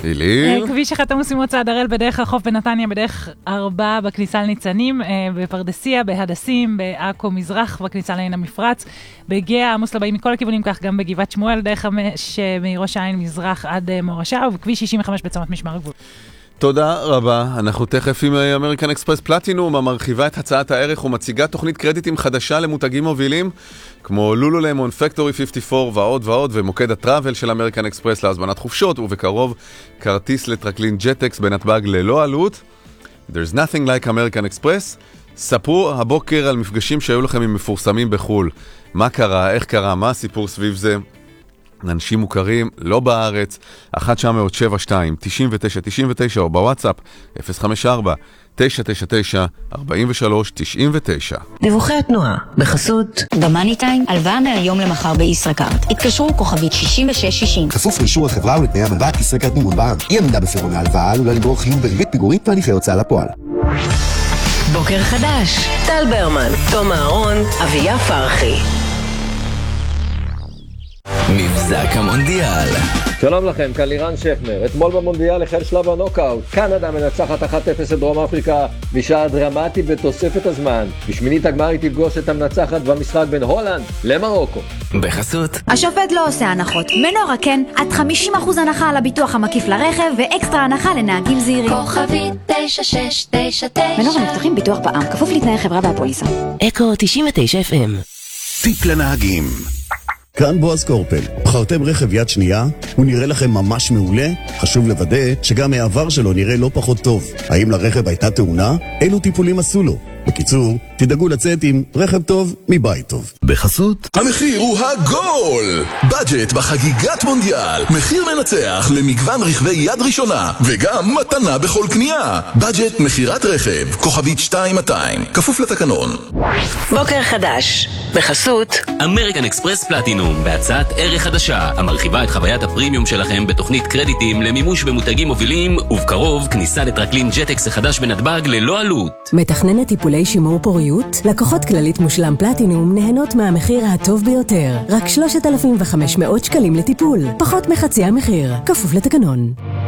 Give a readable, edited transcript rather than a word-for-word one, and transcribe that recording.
מובילים. כביש אחד עמוס ממוצא דרל בדרך החוף בנתניה, בדרך 4 בכניסה לניצנים, בפרדסיה, בהדסים, בעכו מזרח, בכניסה לעין המפרץ, בגאה עמוס לבאים מכל הכיוונים, כך גם בגבעת שמואל, דרך 5 מראש העין מזרח עד מורשה, ובכביש 65 בצומת משמר הגבול. תודה רבה. אנחנו תכף עם אמריקן אקספרס פלטינום, המרחיבה את הצעת הערך ומציגה תוכנית קרדיטים חדשה למותגים מובילים, כמו לולולמון, פקטורי 54 ועוד ועוד, ומוקד הטראבל של אמריקן אקספרס להזמנת חופשות, ובקרוב כרטיס לטרקלין ג'טקס בנתב"ג ללא עלות. There's nothing like American Express. ספרו הבוקר על מפגשים שהיו לכם עם מפורסמים בחול. מה קרה, איך קרה, מה הסיפור סביב זה? אנשים מוכרים, לא בארץ, 1-972-9999 או בוואטסאפ 054-999-4399. דיווחי התנועה, בחסות במאני טיים, הלוואה מהיום למחר בישראכרט. התקשרו כוכבית 6660. כפוף לאישור החברה ולתנאי המבט ישראכרט מימון בע"מ. אי עמידה בפירעון ההלוואה עלולה לגרור חיוב בריבית פיגורית והליכי הוצאה לפועל. בוקר חדש, טל ברמן, תום אהרון, אביה פרחי. מבזק המונדיאל. שלום לכם, כאן לירן שכנר. אתמול במונדיאל החל שלב הנוקאוט. קנדה מנצחת 1-0 את דרום אפריקה בשעה דרמטית בתוספת הזמן. בשמינית הגמר היא תפגוש את המנצחת במשחק בין הולנד למרוקו. בחסות השופט לא עושה הנחות. מנורה כן, עד 50% הנחה על הביטוח המקיף לרכב ואקסטרה הנחה לנהגים זהירים. כוכבית 9699. מנורה מבטחים ביטוח בע"מ, כפוף לתנאי חברה והפוליסה. אקו 99 FM. טיפ לנהגים. כאן בועז קורפל. בחרתם רכב יד שנייה? הוא נראה לכם ממש מעולה? חשוב לוודא שגם העבר שלו נראה לא פחות טוב. האם לרכב הייתה תאונה? אילו טיפולים עשו לו? בקיצור, תדאגו לצאת עם רכב טוב מבית טוב. בחסות המחיר הוא הגול! בדג'ט בחגיגת מונדיאל. מחיר מנצח למגוון רכבי יד ראשונה וגם מתנה בכל קנייה. בדג'ט מחירת רכב כוכבית 2200 כפוף לתקנון. בוקר חדש, בחסות אמריקן אקספרס פלטינום, בהצעת ערך חדשה המרחיבה את חוויית הפרימיום שלכם בתוכנית קרדיטים למימוש במותגים מובילים, ובקרוב כניסה לטרקלין ג'טקס החדש בנתב"ג ללא עלות. מתכננת טיפולי שימור פוריות? לקוחות כללית מושלם פלטינום נהנות מהמחיר הטוב ביותר. רק 3,500 שקלים לטיפול, פחות מחצי המחיר, כפוף לתקנון.